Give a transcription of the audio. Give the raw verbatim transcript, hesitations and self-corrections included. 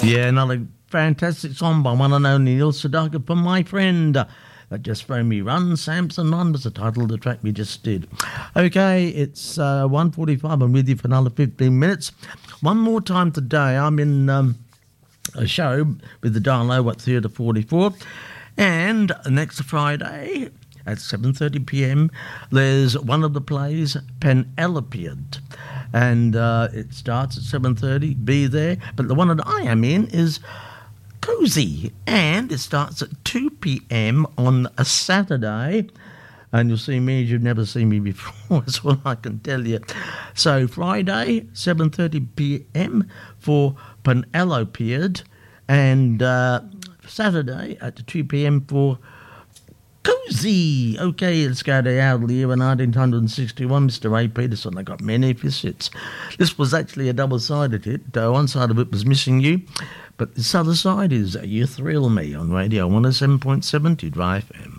Yeah, another fantastic song by one and only Neil Sedaka for my friend. That just phoned me. Run, Samson, Run was the title of the track we just did. Okay, it's uh, one forty-five. I'm with you for another fifteen minutes. One more time today. I'm in um, a show with the Dial O at Theatre forty-four. And next Friday at seven thirty p.m, there's one of the plays, Penelopiad. And uh, it starts at seven thirty. Be there. But the one that I am in is Cozy, and it starts at two p.m. on a Saturday, and you'll see me as you've never seen me before. That's all I can tell you. So Friday, seven thirty p.m. for Penelopiad, and uh, Saturday at two p.m. for Cozy. Okay, let's go to our year in nineteen sixty-one. Mister Ray Peterson, they got many hits. This was actually a double-sided hit. Uh, one side of it was Missing You, but this other side is You Thrill Me on Radio one oh seven point seven to Dry F M.